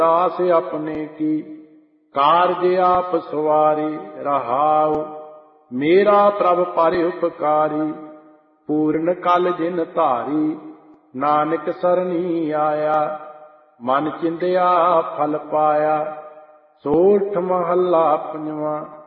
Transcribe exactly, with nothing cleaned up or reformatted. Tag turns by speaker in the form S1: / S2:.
S1: दास अपने की कारज आप सवारी रहाओ। मेरा प्रभ पर उपकारी पूर्ण कल जिन धारी। नानक सरनी आया मन चिंध्या फल पाया। सोठ महला पंजवा।